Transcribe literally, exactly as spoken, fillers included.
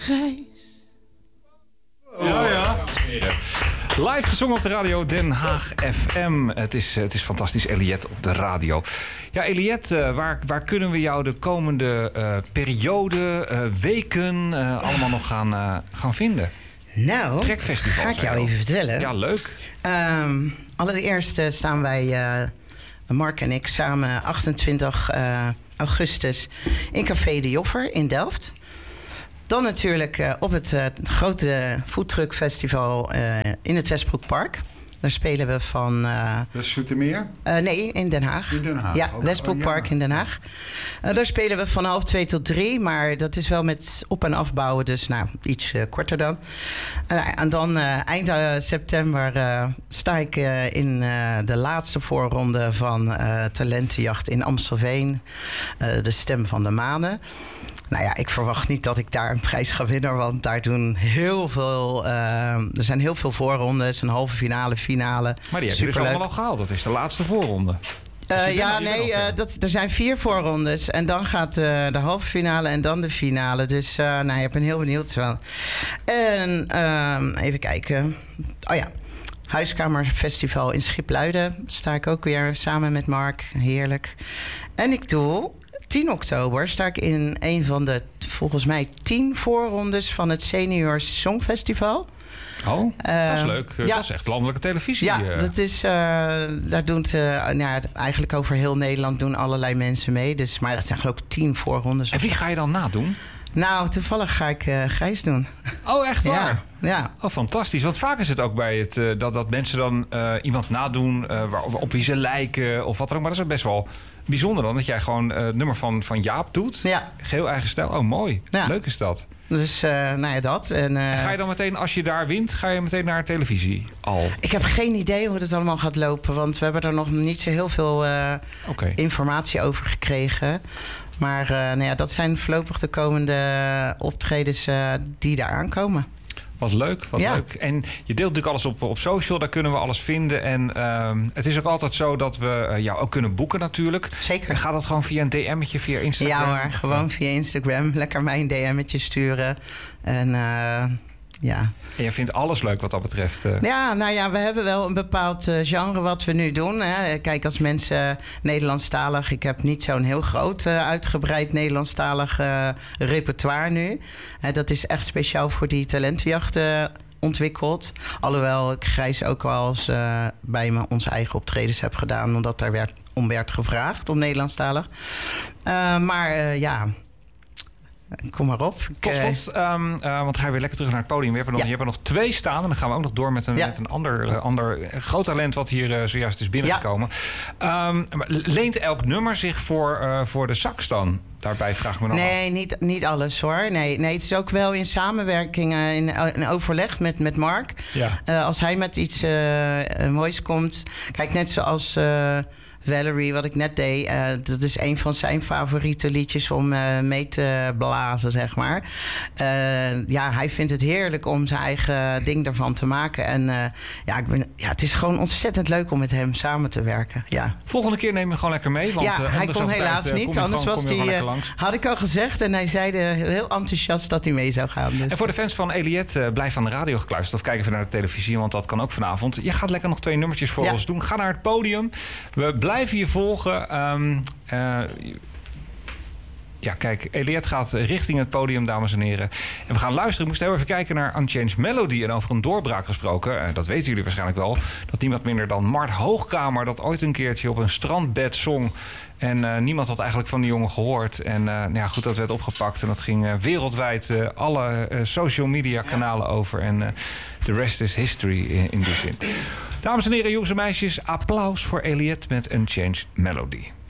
Gijs. Ja, ja. Live gezongen op de radio Den Haag F M. Het is, het is fantastisch, Eliette op de radio. Ja, Eliette, waar, waar kunnen we jou de komende uh, periode, uh, weken... Uh, allemaal nog gaan, uh, gaan vinden? Nou, Trekfestival, ga ik jou even vertellen. Ja, leuk. Um, allereerst uh, staan wij, uh, Mark en ik, samen achtentwintig augustus in Café de Joffer in Delft. Dan natuurlijk uh, op het uh, grote foodtruckfestival uh, in het Westbroekpark. Daar spelen we van... Uh, dat is Zoetermeer? Uh, nee, in Den Haag. In Den Haag. Ja, oh, Westbroekpark oh, ja. in Den Haag. Uh, daar spelen we van half twee tot drie. Maar dat is wel met op- en afbouwen. Dus nou, iets uh, korter dan. Uh, en dan uh, eind uh, september uh, sta ik uh, in uh, de laatste voorronde van uh, Talentenjacht in Amstelveen. Uh, de Stem van de Manen. Nou ja, ik verwacht niet dat ik daar een prijs ga winnen. Want daar doen heel veel... Uh, er zijn heel veel voorrondes. Een halve finale, finale. Maar die heb je dus allemaal al gehaald. Dat is de laatste voorronde. Uh, ja, nee, uh, dat, er zijn vier voorrondes. En dan gaat uh, de halve finale en dan de finale. Dus uh, nou, ik ben heel benieuwd wel. En uh, even kijken. Oh ja. Huiskamerfestival in Schipluiden. Daar sta ik ook weer samen met Mark. Heerlijk. En ik doe... tien oktober sta ik in een van de, volgens mij, tien voorrondes van het Senior Songfestival. Oh, uh, dat is leuk. Ja. Dat is echt landelijke televisie. Ja, dat is, uh, daar doen uh, nou, eigenlijk over heel Nederland doen allerlei mensen mee. Dus, maar dat zijn geloof ik tien voorrondes. En wie ga je dan nadoen? Nou, toevallig ga ik uh, Gijs doen. Oh, echt waar? Ja, ja. Oh, fantastisch. Want vaak is het ook bij het uh, dat, dat mensen dan uh, iemand nadoen uh, waar, op wie ze lijken of wat dan ook. Maar dat is best wel bijzonder dan dat jij gewoon uh, het nummer van, van Jaap doet. Ja. Geheel eigen stijl. Oh, mooi. Ja. Leuk is dat. Dus, uh, nou ja, dat. En, uh, en ga je dan meteen, als je daar wint, ga je meteen naar televisie al? Ik heb geen idee hoe het allemaal gaat lopen. Want we hebben er nog niet zo heel veel uh, okay. informatie over gekregen. Maar uh, nou ja, dat zijn voorlopig de komende optredens uh, die daar aankomen. Wat leuk, wat ja. leuk. En je deelt natuurlijk alles op, op social, daar kunnen we alles vinden. En uh, het is ook altijd zo dat we uh, jou ook kunnen boeken natuurlijk. Zeker. En gaat dat gewoon via een D M'tje, via Instagram? Ja hoor, gewoon via Instagram. Lekker mij een D M'tje sturen. En uh, ja. En je vindt alles leuk wat dat betreft? Uh... Ja, nou ja, we hebben wel een bepaald uh, genre wat we nu doen. Hè. Kijk, als mensen uh, Nederlandstalig... Ik heb niet zo'n heel groot uh, uitgebreid Nederlandstalig uh, repertoire nu. Uh, dat is echt speciaal voor die talentenjachten ontwikkeld. Alhoewel ik Gijs ook wel eens uh, bij me onze eigen optredens heb gedaan... omdat daar werd, om werd gevraagd, om Nederlandstalig. Uh, maar uh, ja... Kom maar op. Tot slot, um, uh, want ga je weer lekker terug naar het podium. Je hebt er nog, ja. je hebt er nog twee staan. En dan gaan we ook nog door met een, ja. met een ander, uh, ander groot talent... wat hier uh, zojuist is binnengekomen. Ja. Um, leent elk nummer zich voor, uh, voor de sax dan? Daarbij vraag ik me nog Nee, af. Niet, niet alles hoor. Nee, nee, het is ook wel in samenwerking, uh, in, in overleg met, met Mark. Ja. Uh, als hij met iets uh, moois komt... Kijk, net zoals... Uh, Valerie, wat ik net deed, uh, dat is een van zijn favoriete liedjes om uh, mee te blazen, zeg maar. Uh, ja, hij vindt het heerlijk om zijn eigen ding ervan te maken. En uh, ja, ik ben, ja, het is gewoon ontzettend leuk om met hem samen te werken. Ja. Volgende keer neem je gewoon lekker mee. Want, ja, uh, hij kon helaas tijd, uh, niet. Anders gewoon, was hij, uh, had ik al gezegd. En hij zei heel enthousiast dat hij mee zou gaan. Dus. En voor de fans van Eliette, uh, blijf aan de radio gekluisterd of kijk even naar de televisie, want dat kan ook vanavond. Je gaat lekker nog twee nummertjes voor ja. ons doen. Ga naar het podium. We blijven je volgen. Um, uh, ja, kijk, Eliette gaat richting het podium, dames en heren. En we gaan luisteren. Ik moest heel even kijken naar Unchanged Melody. En over een doorbraak gesproken, uh, dat weten jullie waarschijnlijk wel, dat niemand minder dan Mart Hoogkamer dat ooit een keertje op een strandbed zong. En uh, niemand had eigenlijk van die jongen gehoord. En uh, nou ja, goed, dat werd opgepakt. En dat ging uh, wereldwijd uh, alle uh, social media kanalen over. En de uh, rest is history in, in die zin. Dames en heren, jongens en meisjes, applaus voor Eliette met Unchanged Melody.